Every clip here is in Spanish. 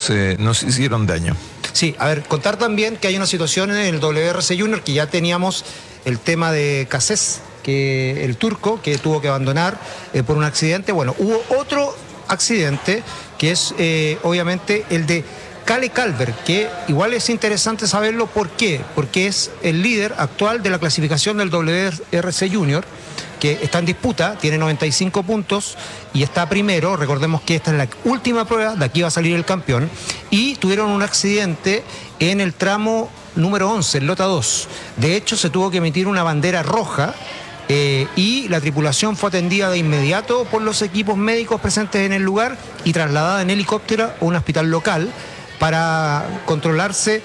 nos hicieron daño. Sí, a ver, contar también que hay una situación en el WRC Junior que ya teníamos el tema de Cassés, que el turco, que tuvo que abandonar por un accidente. Bueno, hubo otro accidente que es obviamente el de Kalle Kalber, que igual es interesante saberlo. ¿Por qué? Porque es el líder actual de la clasificación del WRC Junior, que está en disputa, tiene 95 puntos y está primero. Recordemos que esta es la última prueba, de aquí va a salir el campeón, y tuvieron un accidente en el tramo número 11, en Lota 2. De hecho, se tuvo que emitir una bandera roja y la tripulación fue atendida de inmediato por los equipos médicos presentes en el lugar y trasladada en helicóptero a un hospital local para controlarse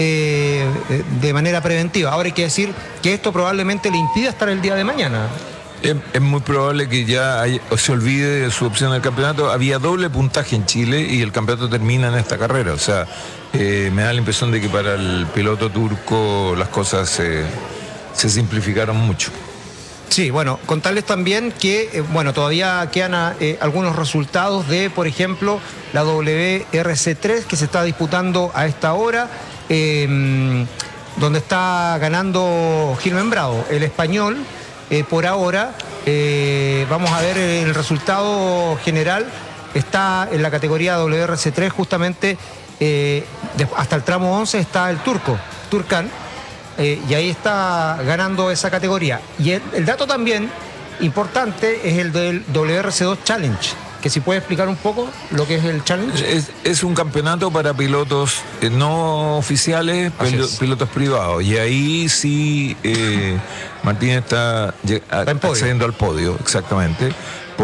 de manera preventiva. Ahora hay que decir que esto probablemente le impida estar el día de mañana. Es muy probable que ya se olvide de su opción del campeonato. Había doble puntaje en Chile y el campeonato termina en esta carrera. O sea, me da la impresión de que para el piloto turco las cosas se simplificaron mucho. Sí, bueno, contarles también que todavía quedan algunos resultados de, por ejemplo, la WRC3 que se está disputando a esta hora, donde está ganando Gil Membrado, el español. Por ahora, vamos a ver el resultado general. Está en la categoría WRC3 justamente, hasta el tramo 11 está el turco, Turkan. Y ahí está ganando esa categoría. Y el dato también importante es el del WRC2 Challenge, que si puede explicar un poco lo que es el Challenge. Es un campeonato para pilotos no oficiales, pilotos privados. Y ahí sí Martínez está accediendo al podio, exactamente.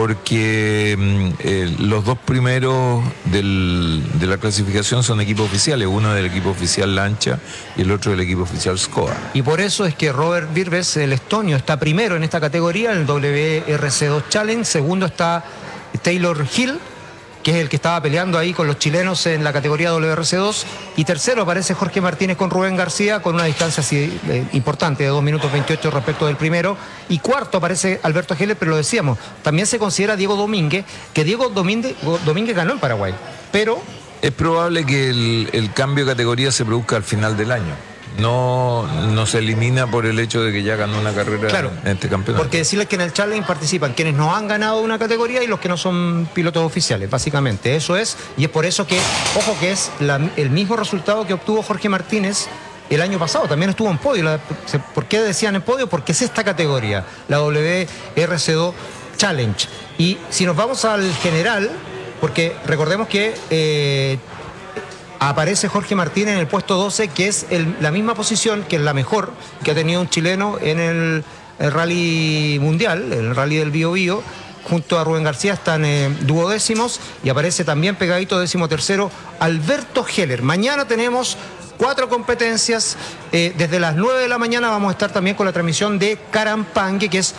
Porque los dos primeros de la clasificación son equipos oficiales, uno del equipo oficial Lancia y el otro del equipo oficial SCOA. Y por eso es que Robert Virbes, el estonio, está primero en esta categoría, en el WRC2 Challenge. Segundo está Taylor Hill, que es el que estaba peleando ahí con los chilenos en la categoría WRC2. Y tercero aparece Jorge Martínez con Rubén García, con una distancia así, importante, de 2 minutos 28 respecto del primero. Y cuarto aparece Alberto Heller, pero lo decíamos, también se considera Diego Domínguez, que Diego Domínguez ganó en Paraguay. Pero es probable que el cambio de categoría se produzca al final del año. No se elimina por el hecho de que ya ganó una carrera, claro, en este campeonato. Porque decirles que en el Challenge participan quienes no han ganado una categoría y los que no son pilotos oficiales, básicamente. Eso es, y es por eso que, ojo, que es el mismo resultado que obtuvo Jorge Martínez el año pasado. También estuvo en podio. ¿Por qué decían en podio? Porque es esta categoría, la WRC2 Challenge. Y si nos vamos al general, porque recordemos que aparece Jorge Martínez en el puesto 12, que es la misma posición, que es la mejor que ha tenido un chileno en el rally mundial, el rally del Biobío. Junto a Rubén García están duodécimos, y aparece también pegadito 13º Alberto Heller. Mañana tenemos 4 competencias. Desde las 9 de la mañana vamos a estar también con la transmisión de Carampangue, que es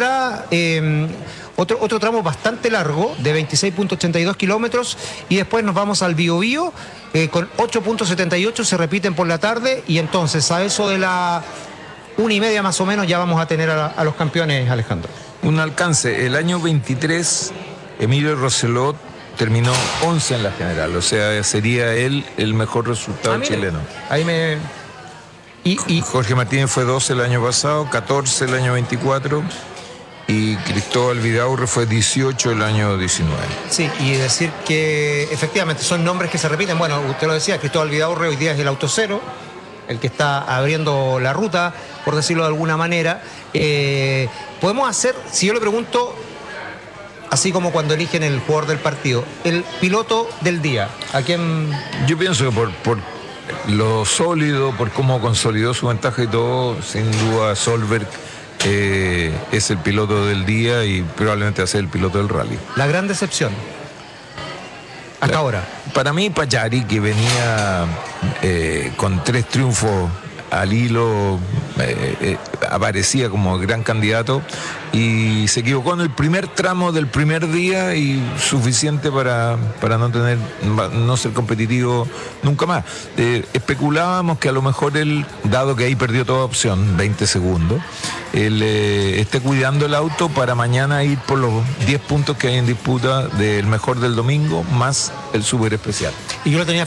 otro tramo bastante largo, de 26.82 kilómetros, y después nos vamos al Biobío, con 8.78, se repiten por la tarde, y entonces a eso de la 1:30 más o menos ya vamos a tener a los campeones, Alejandro. Un alcance, el año 23, Emilio Roselot terminó 11 en la general, o sea, sería él el mejor resultado chileno. Ahí me... Y Jorge Martínez fue 12 el año pasado, 14 el año 24... y Cristóbal Vidaurre fue 18 el año 19. Sí, y decir que efectivamente son nombres que se repiten. Bueno, usted lo decía, Cristóbal Vidaurre hoy día es el auto cero, el que está abriendo la ruta, por decirlo de alguna manera. Podemos hacer, si yo le pregunto, así como cuando eligen el jugador del partido, el piloto del día, ¿a quién? Yo pienso que por lo sólido, por cómo consolidó su ventaja y todo, sin duda Solberg es el piloto del día y probablemente va a ser el piloto del rally. La gran decepción hasta ahora. Para mí, Pagliari, que venía con 3 triunfos al hilo, aparecía como gran candidato y se equivocó en el primer tramo del primer día y suficiente para no ser competitivo nunca más. Especulábamos que a lo mejor él, dado que ahí perdió toda opción, 20 segundos, él esté cuidando el auto para mañana ir por los 10 puntos que hay en disputa del mejor del domingo más el súper especial. Y yo lo tenía